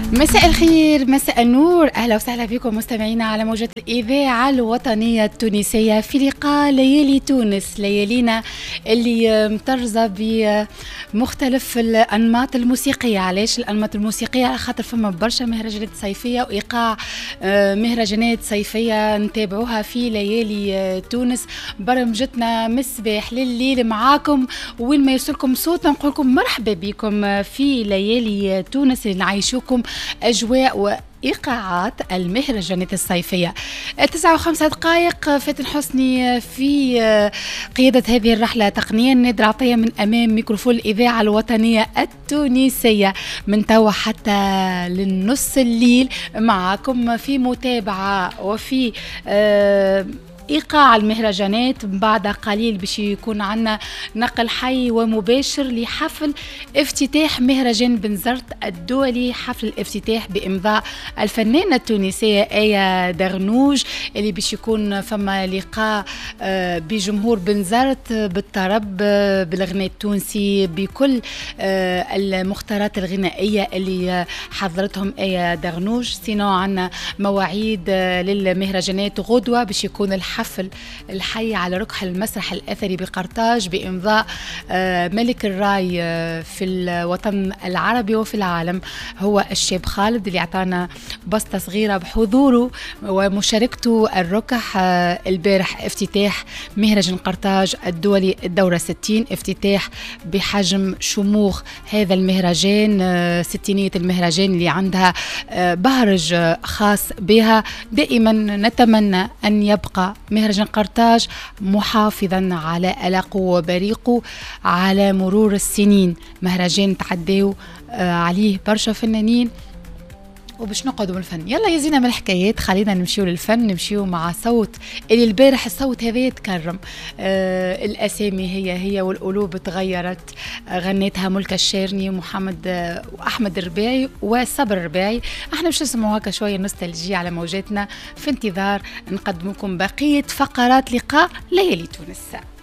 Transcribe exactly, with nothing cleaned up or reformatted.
مساء الخير، مساء النور، أهلا وسهلا بكم مستمعينا على موجة الإذاعة الوطنية التونسية في لقاء ليالي تونس، ليالينا اللي مترزة بمختلف الأنماط الموسيقية. علاش الأنماط الموسيقية؟ على خاطر فما برشا مهرجانات صيفية وإيقاع مهرجانات صيفية نتابعوها في ليالي تونس. برمجتنا مصباح لليل معاكم، وين ما يوصلكم صوتنا نقولكم مرحبا بكم في ليالي تونس اللي نعيشوكم أجواء وإيقاعات المهرجانات الصيفية. تسعة وخمسة دقائق، فاتن حسني في قيادة هذه الرحلة تقنيا، نادر عطية من أمام ميكروفون الإذاعة الوطنية التونسية من توا حتى للنص الليل معكم في متابعة وفي آه إيقاع المهرجانات. بعد قليل باش يكون عنا نقل حي ومباشر لحفل افتتاح مهرجان بنزرت الدولي، حفل الافتتاح بإمضاء الفنانة التونسية آية درنوج، اللي باش يكون فما لقاء بجمهور بنزرت بالطرب بالغناء التونسي بكل المختارات الغنائية اللي حضرتهم آية درنوج. سينو عنا مواعيد للمهرجانات غدوة باش يكون الحفل حفل الحي على ركح المسرح الأثري بقرطاج بإمضاء ملك الراي في الوطن العربي وفي العالم، هو الشاب خالد، اللي اعطانا بسطة صغيرة بحضوره ومشاركته الركح البارح. افتتاح مهرجان قرطاج الدولي الدورة ستين، افتتاح بحجم شموخ هذا المهرجان، ستينية المهرجان اللي عندها بهرج خاص بها. دائما نتمنى أن يبقى مهرجان قرطاج محافظا على ألقه وبريقه على مرور السنين. مهرجان تعداو عليه برشا فنانين وباش نقعدوا من الفن. يلا يزينا من الحكايات، خلينا نمشيو للفن، نمشيو مع صوت اللي البارح الصوت هذا يتكرم. آه الأسامي هي هي والقلوب تغيرت. آه غنيتها ملكة الشارني ومحمد آه وأحمد الرباعي وصبر الرباعي. احنا باش نسمعوا هكا شوية نوستالجية على موجاتنا، في انتظار نقدم لكم بقية فقرات لقاء ليالي تونس.